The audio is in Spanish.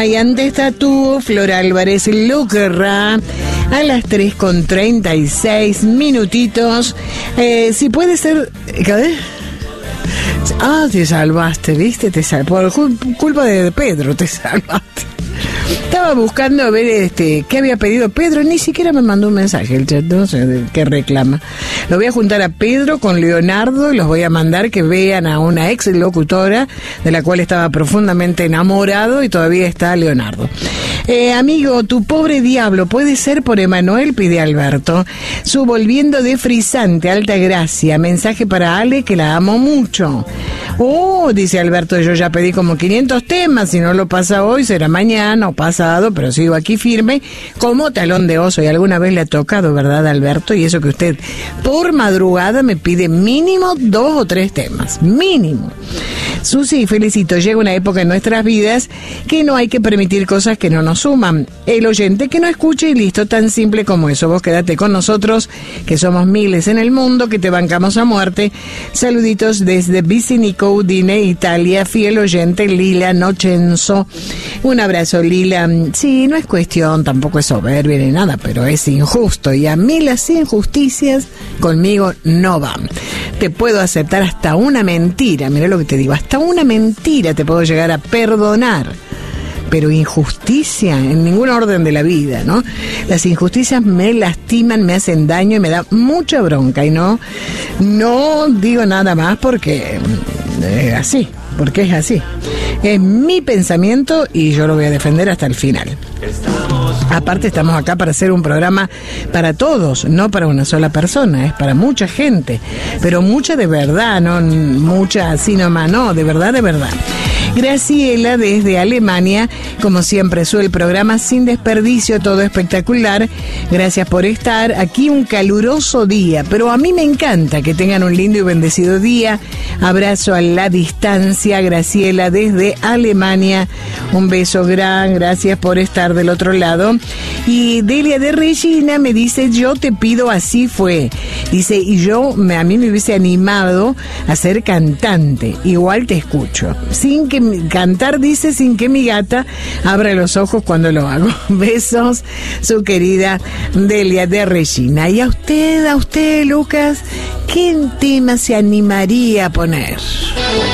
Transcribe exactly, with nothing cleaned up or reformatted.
Y antes está tú, Flor Álvarez, lo querrá a las tres con treinta y seis minutitos. Eh, si puede ser... ¿Qué? Ah, te salvaste, ¿viste? Te sal... Por culpa de Pedro te salvaste. Estaba buscando a ver este qué había pedido Pedro, ni siquiera me mandó un mensaje el chat, no sé qué reclama. Lo voy a juntar a Pedro con Leonardo y los voy a mandar que vean a una ex locutora de la cual estaba profundamente enamorado y todavía está Leonardo. Eh, amigo, tu pobre diablo, puede ser por Emanuel, pide Alberto. Su volviendo de frisante, alta gracia. Mensaje para Ale, que la amo mucho. Oh, dice Alberto, yo ya pedí como quinientos temas, si no lo pasa hoy será mañana o pasado, pero sigo aquí firme como talón de oso. Y alguna vez le ha tocado, ¿verdad, Alberto? Y eso que usted por madrugada me pide mínimo dos o tres temas, mínimo. Susi, felicito, llega una época en nuestras vidas que no hay que permitir cosas que no nos suman. El oyente que no escuche y listo, tan simple como eso. Vos quédate con nosotros, que somos miles en el mundo, que te bancamos a muerte. Saluditos desde Vicinico, Udine, Italia, fiel oyente Lila Nochenzo. Un abrazo, Lila. Sí, no es cuestión, tampoco es soberbia ni nada, pero es injusto y a mí las injusticias conmigo no van. Te puedo aceptar hasta una mentira, mirá lo que te digo, hasta una mentira te puedo llegar a perdonar, pero injusticia en ningún orden de la vida, ¿no? Las injusticias me lastiman, me hacen daño y me da mucha bronca y no, no digo nada más porque es así, porque es así. Es mi pensamiento y yo lo voy a defender hasta el final. Aparte estamos acá para hacer un programa para todos, no para una sola persona, es para mucha gente, pero mucha de verdad, no mucha así nomás, no, de verdad, de verdad. Graciela desde Alemania, como siempre sube el programa sin desperdicio, todo espectacular. Gracias por estar aquí, un caluroso día, pero a mí me encanta que tengan un lindo y bendecido día. Abrazo a la distancia, Graciela desde Alemania, un beso gran, gracias por estar del otro lado. Y Delia de Regina me dice, yo te pido así fue, dice, y yo me, a mí me hubiese animado a ser cantante, igual te escucho, sin que cantar, dice, sin que mi gata abra los ojos cuando lo hago. Besos, su querida Delia de Regina. Y a usted, a usted, Lucas, ¿qué tema se animaría a poner?